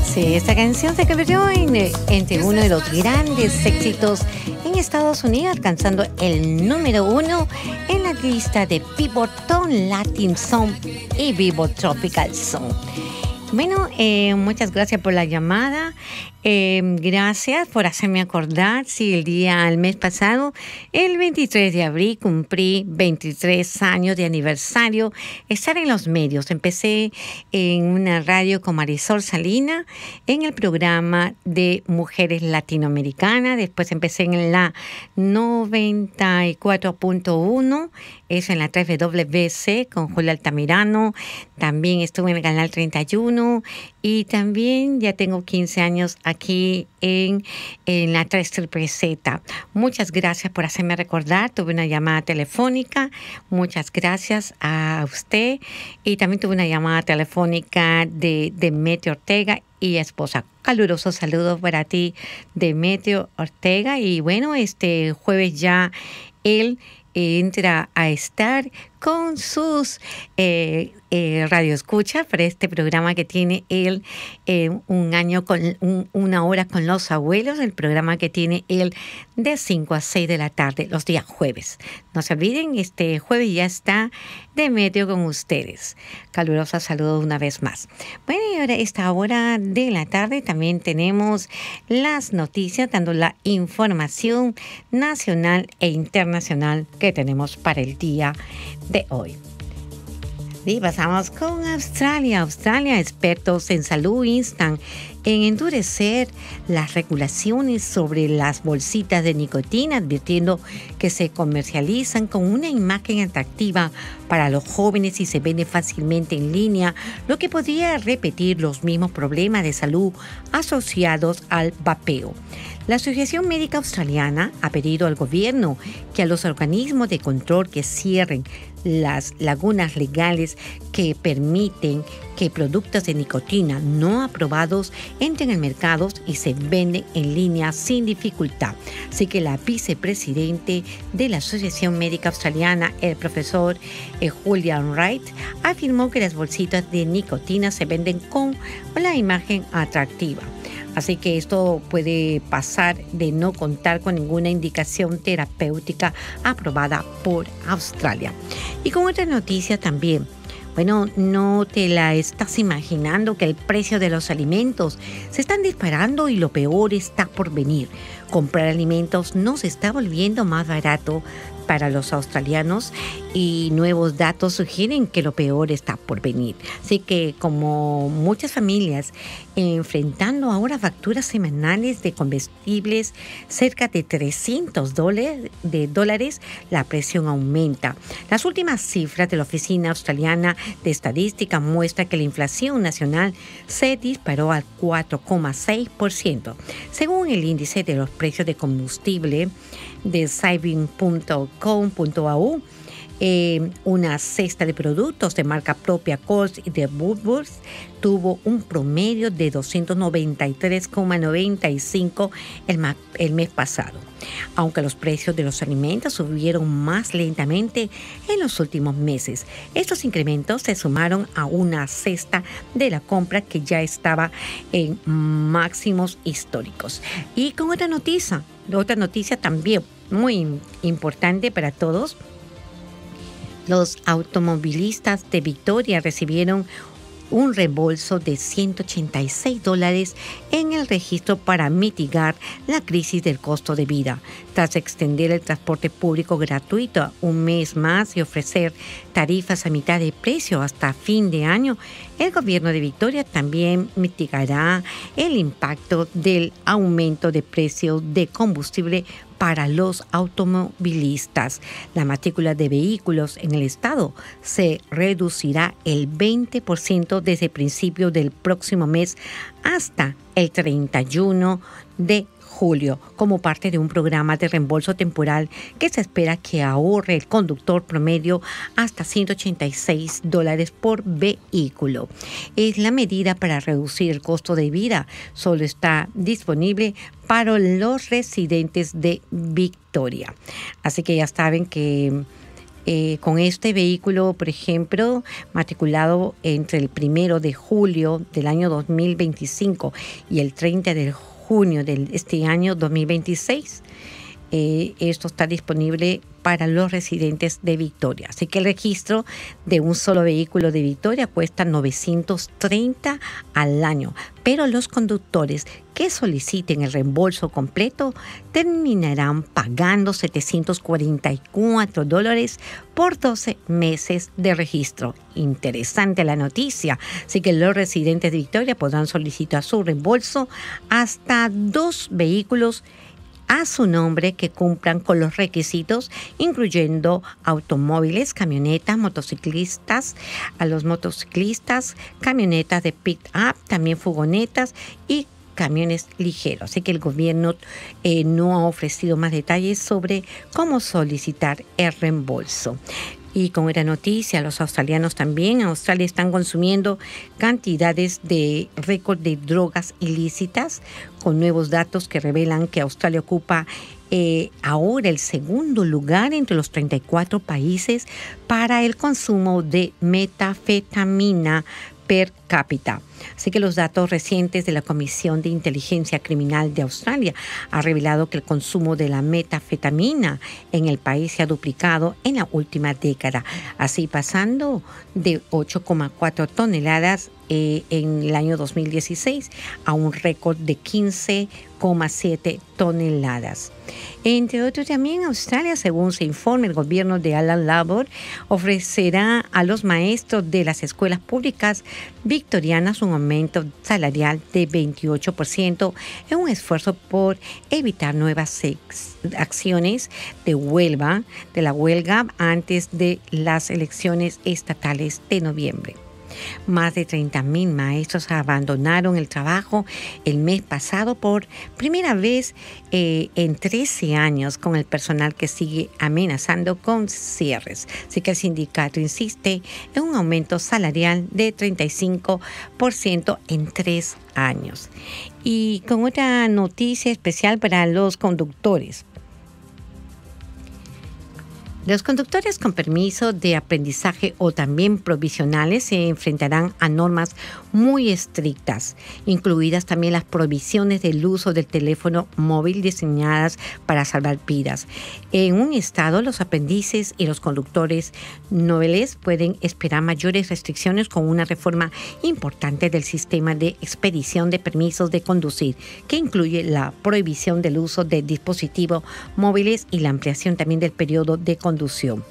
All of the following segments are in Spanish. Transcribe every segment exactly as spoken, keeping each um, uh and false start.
Sí, esta canción se convirtió en, entre uno de los grandes éxitos en Estados Unidos, alcanzando el número uno en la lista de Billboard Latin Song y Billboard Tropical Song. Bueno, eh, muchas gracias por la llamada. Eh, gracias por hacerme acordar. Sí, el día, el mes pasado, el veintitrés de abril, cumplí veintitrés años de aniversario. Estar en los medios. Empecé en una radio con Marisol Salina, en el programa de Mujeres Latinoamericanas. Después empecé en la noventa y cuatro punto uno, eso en la tres W B C con Julia Altamirano. También estuve en el canal treinta y uno y también ya tengo quince años aquí en, en la tres Triple Z. Muchas gracias por hacerme recordar. Tuve una llamada telefónica. Muchas gracias a usted. Y también tuve una llamada telefónica de Demetrio Ortega y esposa. Calurosos saludos para ti, Demetrio Ortega. Y bueno, este jueves ya él entra a estar con sus eh, eh, radioescuchas para este programa que tiene él eh, un año con un, una hora con los abuelos, el programa que tiene él de cinco a seis de la tarde los días jueves. No se olviden, este jueves ya está Demetrio con ustedes. Calurosos saludos una vez más. Bueno, y ahora a esta hora de la tarde también tenemos las noticias, dando la información nacional e internacional que tenemos para el día de hoy. Y pasamos con Australia. Australia, expertos en salud instan en endurecer las regulaciones sobre las bolsitas de nicotina, advirtiendo que se comercializan con una imagen atractiva para los jóvenes y se vende fácilmente en línea, lo que podría repetir los mismos problemas de salud asociados al vapeo. La Asociación Médica Australiana ha pedido al gobierno que a los organismos de control que cierren las lagunas legales que permiten que productos de nicotina no aprobados entren al mercado y se venden en línea sin dificultad. Así que la vicepresidente de la Asociación Médica Australiana, el profesor eh, Julian Wright, afirmó que las bolsitas de nicotina se venden con la imagen atractiva. Así que esto puede pasar de no contar con ninguna indicación terapéutica aprobada por Australia. Y con otra noticia también. Bueno, no te la estás imaginando que el precio de los alimentos se están disparando y lo peor está por venir. Comprar alimentos no se está volviendo más barato para los australianos y nuevos datos sugieren que lo peor está por venir. Así que como muchas familias enfrentando ahora facturas semanales de combustibles cerca de trescientos dólares, de dólares, la presión aumenta. Las últimas cifras de la Oficina Australiana de Estadística muestran que la inflación nacional se disparó al cuatro coma seis por ciento. Según el índice de los precios de combustible de saving punto com punto a u, eh, una cesta de productos de marca propia Coles y de Woolworths tuvo un promedio de doscientos noventa y tres coma noventa y cinco el, ma- el mes pasado, aunque los precios de los alimentos subieron más lentamente en los últimos meses. Estos incrementos se sumaron a una cesta de la compra que ya estaba en máximos históricos. Y con otra noticia, otra noticia también muy importante para todos. Los automovilistas de Victoria recibieron un reembolso de ciento ochenta y seis dólares en el registro para mitigar la crisis del costo de vida. Tras extender el transporte público gratuito un mes más y ofrecer tarifas a mitad de precio hasta fin de año, el gobierno de Victoria también mitigará el impacto del aumento de precios de combustible para los automovilistas. La matrícula de vehículos en el estado se reducirá el veinte por ciento desde el principio del próximo mes hasta el treinta y uno de julio, como parte de un programa de reembolso temporal que se espera que ahorre el conductor promedio hasta ciento ochenta y seis dólares por vehículo. Es la medida para reducir el costo de vida. Solo está disponible para los residentes de Victoria. Así que ya saben que Eh, con este vehículo, por ejemplo, matriculado entre el primero de julio del año dos mil veinticinco y el treinta de junio de este año dos mil veintiséis, eh, esto está disponible para los residentes de Victoria. Así que el registro de un solo vehículo de Victoria cuesta novecientos treinta al año, pero los conductores que soliciten el reembolso completo terminarán pagando setecientos cuarenta y cuatro dólares por doce meses de registro. Interesante la noticia. Así que los residentes de Victoria podrán solicitar su reembolso hasta dos vehículos a su nombre que cumplan con los requisitos, incluyendo automóviles, camionetas, motociclistas, a los motociclistas, camionetas de pick-up, también furgonetas y camiones ligeros. Así que el gobierno eh, no ha ofrecido más detalles sobre cómo solicitar el reembolso. Y con esta noticia, los australianos también, en Australia están consumiendo cantidades de récord de drogas ilícitas, con nuevos datos que revelan que Australia ocupa eh, ahora el segundo lugar entre los treinta y cuatro países para el consumo de metanfetamina per cápita. Así que los datos recientes de la Comisión de Inteligencia Criminal de Australia ha revelado que el consumo de la metanfetamina en el país se ha duplicado en la última década, así pasando de ocho coma cuatro toneladas eh, en el año dos mil dieciséis a un récord de quince coma siete toneladas. Entre otros, también Australia, según se informa, el gobierno de Alan Labor ofrecerá a los maestros de las escuelas públicas victorianas un aumento salarial de veintiocho por ciento en un esfuerzo por evitar nuevas acciones de huelga, de la huelga antes de las elecciones estatales de noviembre. Más de treinta mil maestros abandonaron el trabajo el mes pasado por primera vez eh, en trece años, con el personal que sigue amenazando con cierres. Así que el sindicato insiste en un aumento salarial de treinta y cinco por ciento en tres años. Y con otra noticia especial para los conductores. Los conductores con permiso de aprendizaje o también provisionales se enfrentarán a normas muy estrictas, incluidas también las prohibiciones del uso del teléfono móvil diseñadas para salvar vidas. En un estado, los aprendices y los conductores noveles pueden esperar mayores restricciones con una reforma importante del sistema de expedición de permisos de conducir, que incluye la prohibición del uso de dispositivos móviles y la ampliación también del periodo de conducción.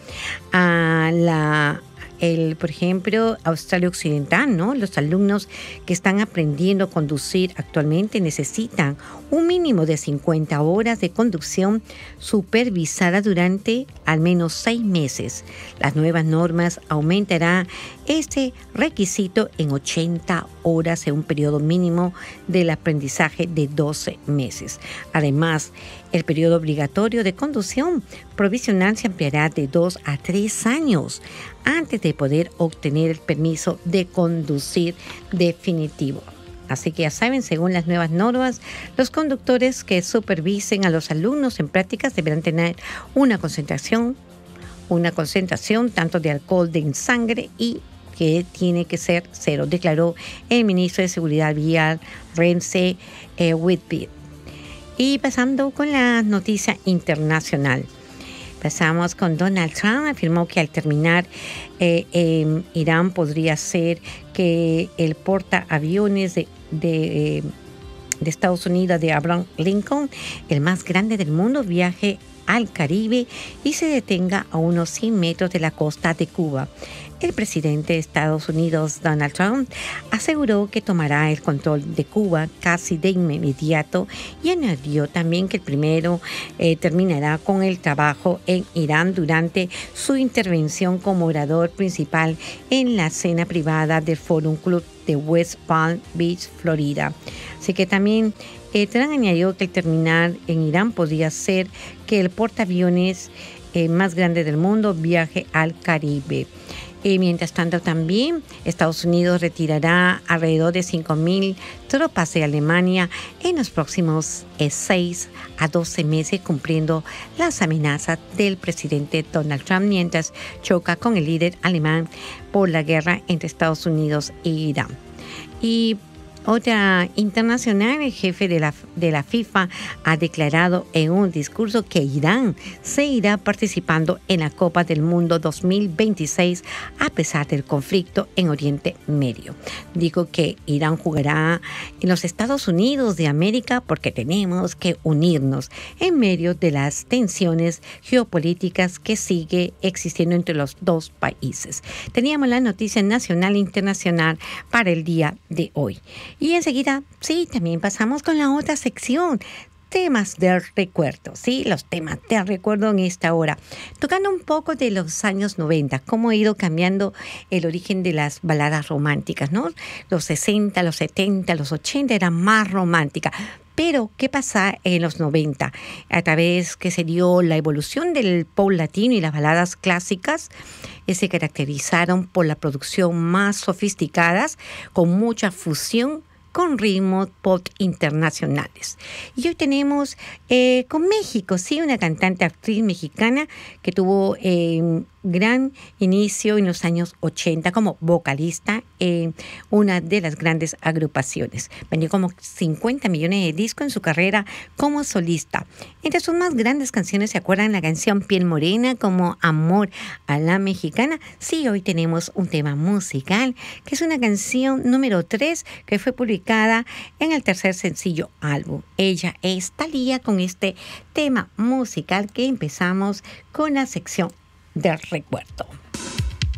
A la El, por ejemplo, Australia Occidental, ¿no? Los alumnos que están aprendiendo a conducir actualmente necesitan un mínimo de cincuenta horas de conducción supervisada durante al menos seis meses. Las nuevas normas aumentarán este requisito en ochenta horas en un periodo mínimo del aprendizaje de doce meses. Además, el periodo obligatorio de conducción provisional se ampliará de dos a tres años antes de poder obtener el permiso de conducir definitivo. Así que ya saben, según las nuevas normas, los conductores que supervisen a los alumnos en prácticas deberán tener una concentración, una concentración tanto de alcohol en sangre y que tiene que ser cero, declaró el ministro de Seguridad Vial, Rance eh, Whitby. Y pasando con la noticia internacional. Pasamos con Donald Trump. Afirmó que al terminar eh, eh, Irán podría ser que el portaaviones de, de, eh, de Estados Unidos de Abraham Lincoln, el más grande del mundo, viaje al Caribe y se detenga a unos cien metros de la costa de Cuba. El presidente de Estados Unidos, Donald Trump, aseguró que tomará el control de Cuba casi de inmediato y añadió también que el primero eh, terminará con el trabajo en Irán durante su intervención como orador principal en la cena privada del Forum Club de West Palm Beach, Florida. Así que también eh, Trump añadió que el terminar en Irán podría ser que el portaaviones eh, más grande del mundo viaje al Caribe. Eh, mientras tanto, también Estados Unidos retirará alrededor de cinco mil tropas de Alemania en los próximos eh, seis a doce meses, cumpliendo las amenazas del presidente Donald Trump, mientras choca con el líder alemán por la guerra entre Estados Unidos e Irán. Y otra internacional, el jefe de la, de la FIFA ha declarado en un discurso que Irán se irá participando en la Copa del Mundo dos mil veintiséis a pesar del conflicto en Oriente Medio. Dijo que Irán jugará en los Estados Unidos de América porque tenemos que unirnos en medio de las tensiones geopolíticas que sigue existiendo entre los dos países. Teníamos la noticia nacional e internacional para el día de hoy. Y enseguida, sí, también pasamos con la otra sección, temas del recuerdo, sí, los temas del recuerdo en esta hora. Tocando un poco de los años noventa, cómo ha ido cambiando el origen de las baladas románticas, ¿no? Los sesenta, los setenta, los ochenta eran más románticas. Pero, ¿qué pasa en los noventa? A través que se dio la evolución del pop latino y las baladas clásicas, eh, se caracterizaron por la producción más sofisticadas, con mucha fusión con ritmos pop internacionales. Y hoy tenemos eh, con México, sí, una cantante actriz mexicana que tuvo eh, gran inicio en los años ochenta como vocalista en una de las grandes agrupaciones. Vendió como cincuenta millones de discos en su carrera como solista. Entre sus más grandes canciones, ¿se acuerdan la canción Piel Morena como Amor a la Mexicana? Sí, hoy tenemos un tema musical que es una canción número tres que fue publicada en el tercer sencillo álbum. Ella es Thalía con este tema musical que empezamos con la sección del recuerdo.